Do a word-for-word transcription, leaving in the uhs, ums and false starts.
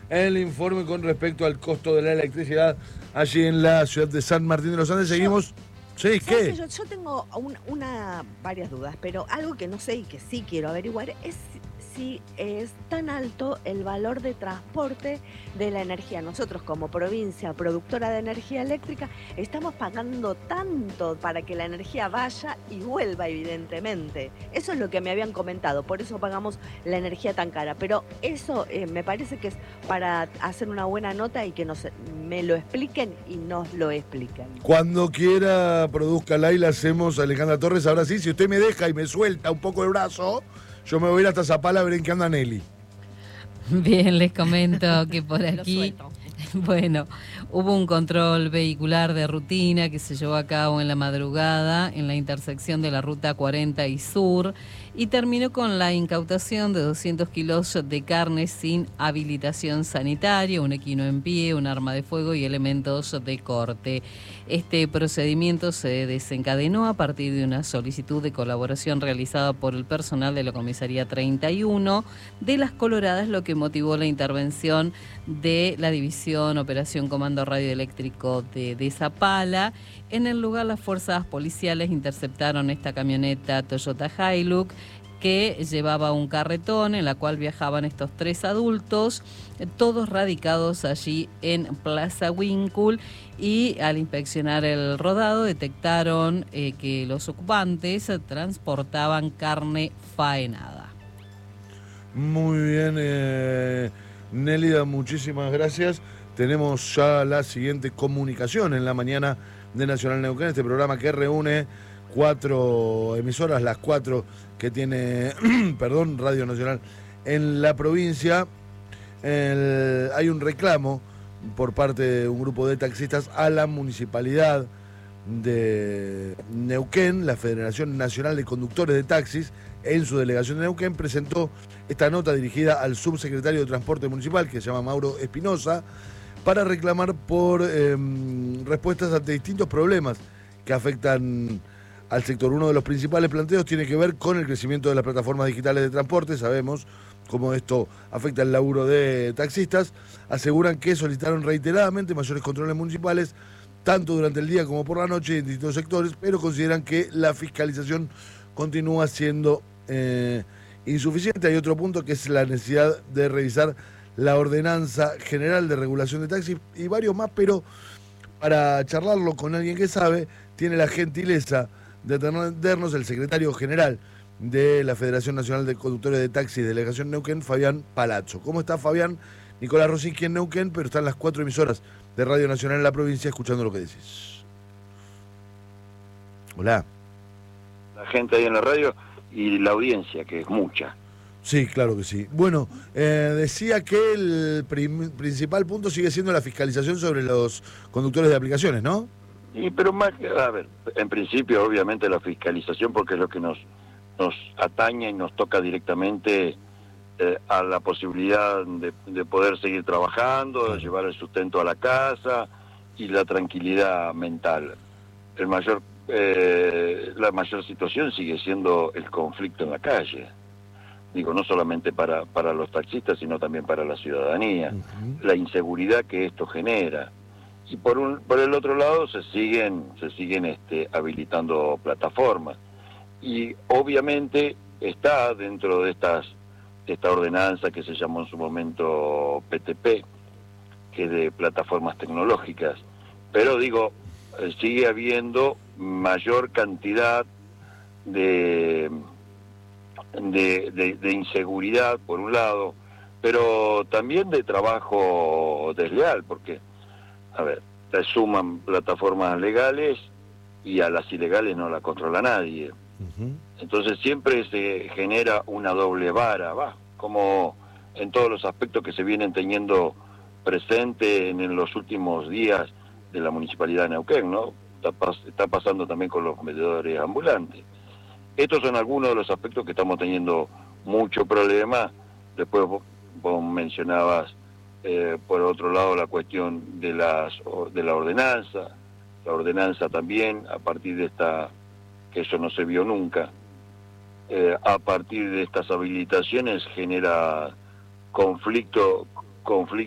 el informe con respecto al costo de la electricidad allí en la ciudad de San Martín de los Andes. Seguimos. Yo, Sí, ¿qué? yo, yo tengo un, una, varias dudas, pero algo que no sé y que sí quiero averiguar es si, si es tan alto el valor de transporte de la energía. Nosotros como provincia productora de energía eléctrica estamos pagando tanto para que la energía vaya y vuelva, evidentemente. Eso es lo que me habían comentado, por eso pagamos la energía tan cara. Pero eso eh, me parece que es para hacer una buena nota y que nos, me lo expliquen y nos lo expliquen. Cuando quiera produzca Laila, hacemos Alejandra Torres. Ahora sí, si usted me deja y me suelta un poco el brazo, yo me voy a ir hasta Zapala a ver en qué anda Nelly. Bien, les comento que por aquí, bueno, hubo un control vehicular de rutina que se llevó a cabo en la madrugada en la intersección de la ruta cuarenta y Sur y terminó con la incautación de doscientos kilos de carne sin habilitación sanitaria, un equino en pie, un arma de fuego y elementos de corte. Este procedimiento se desencadenó a partir de una solicitud de colaboración realizada por el personal de la comisaría treinta y uno de Las Coloradas, lo que motivó la intervención de la División Operación Comando Radioeléctrico de, de Zapala. En el lugar, las fuerzas policiales interceptaron esta camioneta Toyota Hilux que llevaba un carretón en la cual viajaban estos tres adultos, todos radicados allí en Plaza Winkle, y al inspeccionar el rodado detectaron eh, que los ocupantes transportaban carne faenada. Muy bien, eh, Nélida, muchísimas gracias. Tenemos ya la siguiente comunicación en la mañana de Nacional Neuquén, este programa que reúne cuatro emisoras, las cuatro que tiene, perdón, Radio Nacional en la provincia. El, hay un reclamo por parte de un grupo de taxistas a la municipalidad de Neuquén. La Federación Nacional de Conductores de Taxis, en su delegación de Neuquén, presentó esta nota dirigida al subsecretario de Transporte Municipal, que se llama Mauro Espinosa, para reclamar por eh, respuestas ante distintos problemas que afectan al sector. Uno de los principales planteos tiene que ver con el crecimiento de las plataformas digitales de transporte. Sabemos cómo esto afecta el laburo de taxistas. Aseguran que solicitaron reiteradamente mayores controles municipales, tanto durante el día como por la noche en distintos sectores, pero consideran que la fiscalización continúa siendo eh, insuficiente. Hay otro punto que es la necesidad de revisar la Ordenanza General de Regulación de Taxis y varios más, pero para charlarlo con alguien que sabe, tiene la gentileza de atendernos el secretario general de la Federación Nacional de Conductores de Taxis, Delegación Neuquén, Fabián Palazzo. ¿Cómo está, Fabián? Nicolás Rosicky en Neuquén, pero están las cuatro emisoras de Radio Nacional en la provincia escuchando lo que decís. Hola. La gente ahí en la radio y la audiencia, que es mucha. Sí, claro que sí. Bueno, eh, decía que el prim- principal punto sigue siendo la fiscalización sobre los conductores de aplicaciones, ¿no? Y pero más, a ver, en principio obviamente la fiscalización, porque es lo que nos nos atañe y nos toca directamente eh, a la posibilidad de, de poder seguir trabajando, claro, de llevar el sustento a la casa y la tranquilidad mental. El mayor eh, la mayor situación sigue siendo el conflicto en la calle. Digo, no solamente para, para los taxistas, sino también para la ciudadanía, uh-huh. La inseguridad que esto genera. Y por un por el otro lado se siguen se siguen este, habilitando plataformas. Y obviamente está dentro de estas de esta ordenanza que se llamó en su momento P T P, que es de plataformas tecnológicas. Pero digo, sigue habiendo mayor cantidad de... De, de, de inseguridad por un lado, pero también de trabajo desleal, porque, a ver, se suman plataformas legales y a las ilegales no la controla nadie. Uh-huh. Entonces siempre se genera una doble vara, va, como en todos los aspectos que se vienen teniendo presente en, en los últimos días de la Municipalidad de Neuquén, ¿no? Está, pas, está pasando también con los vendedores ambulantes. Estos son algunos de los aspectos que estamos teniendo mucho problema. Después vos, vos mencionabas, eh, por otro lado, la cuestión de, las, de la ordenanza. La ordenanza también, a partir de esta, que eso no se vio nunca, eh, a partir de estas habilitaciones genera conflicto, conflicto